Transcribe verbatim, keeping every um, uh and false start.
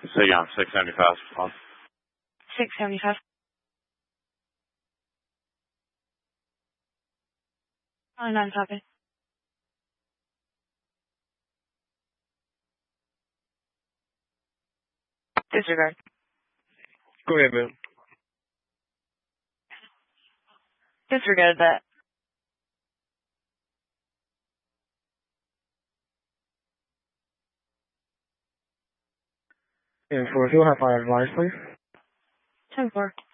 So yeah, six seventy-five is fine. six seventy-five. Oh, nine copy. Disregard. Go ahead, man. Disregard that. And for fuel, have fire advice, please. ten four.